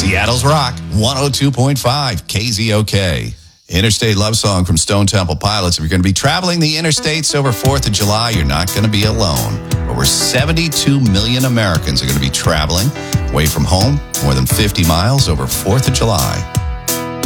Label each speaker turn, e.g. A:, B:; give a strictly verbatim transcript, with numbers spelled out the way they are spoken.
A: Seattle's Rock, one oh two point five K Z O K. Interstate Love Song from Stone Temple Pilots. If you're going to be traveling the interstates over fourth of July, you're not going to be alone. Over seventy-two million Americans are going to be traveling away from home more than fifty miles over fourth of July.